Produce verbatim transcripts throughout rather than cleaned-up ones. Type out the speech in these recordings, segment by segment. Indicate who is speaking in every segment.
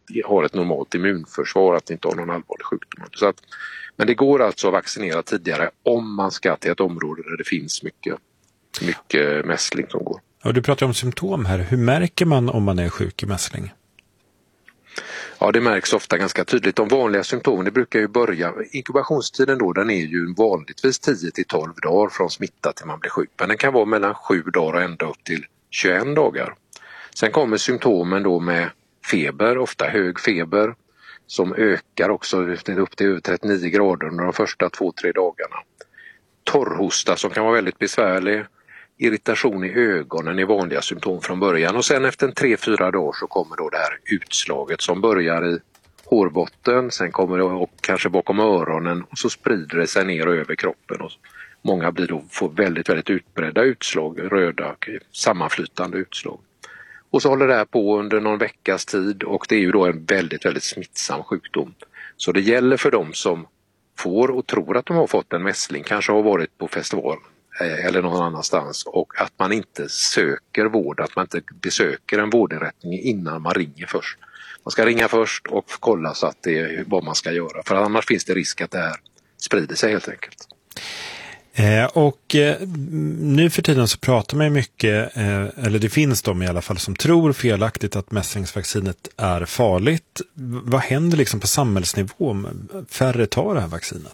Speaker 1: har ett normalt immunförsvar, att inte har någon allvarlig sjukdom. Så att, men det går alltså att vaccinera tidigare om man ska till ett område där det finns mycket, mycket mässling som går.
Speaker 2: Ja, du pratar om symptom här. Hur märker man om man är sjuk i mässling?
Speaker 1: Ja, det märks ofta ganska tydligt. De vanliga symptomen, det brukar ju börja, inkubationstiden då, den är ju vanligtvis tio till tolv dagar från smitta till man blir sjuk. Men den kan vara mellan sju dagar och ända upp till tjugoett dagar. Sen kommer symptomen då med feber, ofta hög feber, som ökar också upp till över trettionio grader under de första två, tre dagarna. Torrhosta som kan vara väldigt besvärlig. Irritation i ögonen är vanliga symptom från början, och sen efter en tre, fyra dagar så kommer då det här utslaget som börjar i hårbotten, sen kommer det och kanske bakom öronen, och så sprider det sig ner över kroppen. Och många blir då, får väldigt, väldigt utbredda utslag, röda, sammanflytande utslag. Och så håller det här på under någon veckas tid, och det är ju då en väldigt, väldigt smittsam sjukdom. Så det gäller för dem som får och tror att de har fått en mässling, kanske har varit på festival eller någon annanstans, och att man inte söker vård, att man inte besöker en vårdinrättning innan man ringer först. Man ska ringa först och kolla så att det är vad man ska göra, för annars finns det risk att det här sprider sig helt enkelt.
Speaker 2: Eh, och eh, nu för tiden så pratar man mycket, eh, eller det finns de i alla fall som tror felaktigt att mässlingsvaccinet är farligt. V- vad händer liksom på samhällsnivå om färre tar det här vaccinet?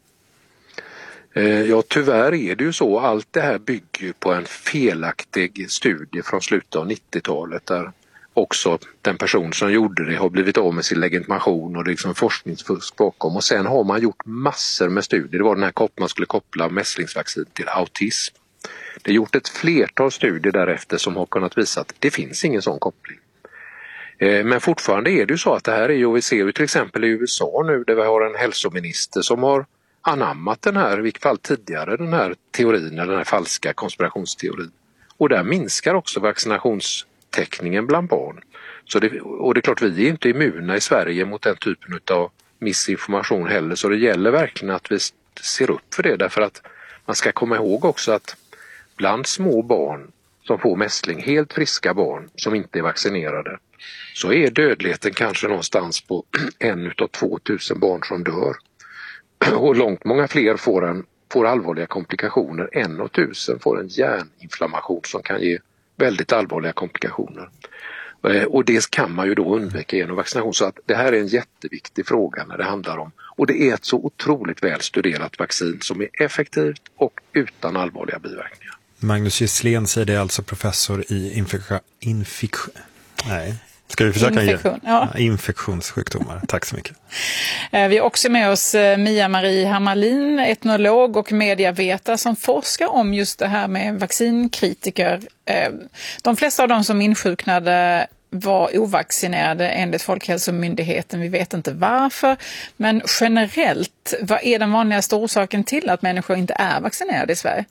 Speaker 1: Ja, tyvärr är det ju så. Allt det här bygger på en felaktig studie från slutet av nittiotalet, där också den person som gjorde det har blivit av med sin legitimation, och det är liksom forskningsfusk bakom. Och sen har man gjort massor med studier. Det var den här kopp man skulle koppla mässlingsvaccin till autism. Det är gjort ett flertal studier därefter som har kunnat visa att det finns ingen sån koppling. Men fortfarande är det ju så att det här är ju, och vi ser ju till exempel i U S A nu, där vi har en hälsominister som har anammat den här, i vilket fall tidigare, den här teorin eller den här falska konspirationsteorin. Och där minskar också vaccinationstäckningen bland barn. Så det, och det är klart, vi är inte immuna i Sverige mot den typen av missinformation heller, så det gäller verkligen att vi ser upp för det, därför att man ska komma ihåg också att bland små barn som får mässling, helt friska barn som inte är vaccinerade, så är dödligheten kanske någonstans på en utav två tusen barn som dör. Och långt många fler får, en, får allvarliga komplikationer. En av tusen får en hjärninflammation som kan ge väldigt allvarliga komplikationer. Och det kan man ju då undvika genom vaccination. Så att det här är en jätteviktig fråga när det handlar om. Och det är ett så otroligt väl studerat vaccin som är effektivt och utan allvarliga biverkningar.
Speaker 2: Magnus Gisslén säger det, alltså professor i infektion... Infek- nej... Ska vi försöka
Speaker 3: Infektion, ja.
Speaker 2: Ja, infektionssjukdomar. Tack så mycket.
Speaker 3: Vi har också med oss Mia-Marie Hammarlin, etnolog och medievetare som forskar om just det här med vaccinkritiker. De flesta av dem som insjuknade var ovaccinerade enligt Folkhälsomyndigheten. Vi vet inte varför, men generellt, vad är den vanligaste orsaken till att människor inte är vaccinerade i Sverige?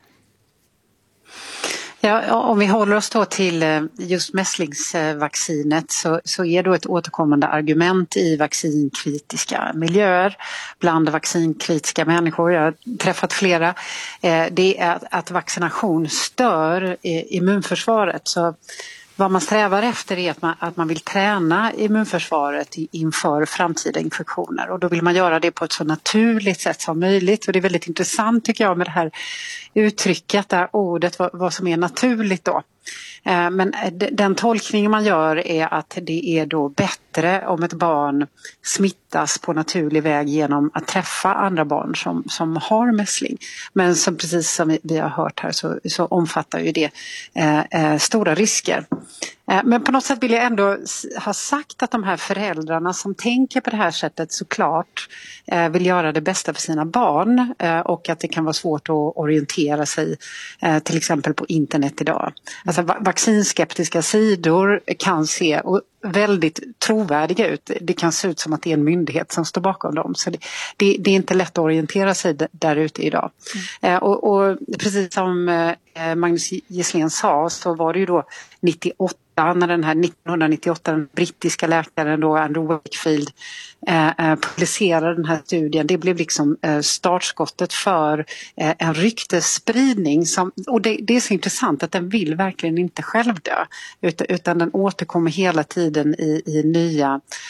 Speaker 4: Ja, om vi håller oss då till just mässlingsvaccinet så, så är då ett återkommande argument i vaccinkritiska miljöer bland vaccinkritiska människor, jag har träffat flera, det är att vaccination stör immunförsvaret. Så vad man strävar efter är att man, att man vill träna immunförsvaret inför framtida infektioner, och då vill man göra det på ett så naturligt sätt som möjligt. Och det är väldigt intressant tycker jag med det här uttrycket, det här ordet, vad, vad som är naturligt då. Men den tolkningen man gör är att det är då bättre om ett barn smittas på naturlig väg genom att träffa andra barn som, som har mässling. Men som precis som vi har hört här så, så omfattar ju det eh, stora risker. Eh, men på något sätt vill jag ändå ha sagt att de här föräldrarna som tänker på det här sättet såklart eh, vill göra det bästa för sina barn, eh, och att det kan vara svårt att orientera sig eh, till exempel på internet idag. Alltså vaccinskeptiska sidor kan se väldigt trovärdiga ut. Det kan se ut som att det är en myndighet som står bakom dem. Så det, det, det är inte lätt att orientera sig där ute idag. Mm. Eh, och, och precis som eh, Magnus Gisslén sa så var det ju då nittioåtta när den här nittonhundranittioåtta den brittiska läkaren då Andrew Wakefield eh, publicerade den här studien. Det blev liksom eh, startskottet för eh, en ryktesspridning som, och det, det är så intressant att den vill verkligen inte själv dö utan, utan den återkommer hela tiden i, i nya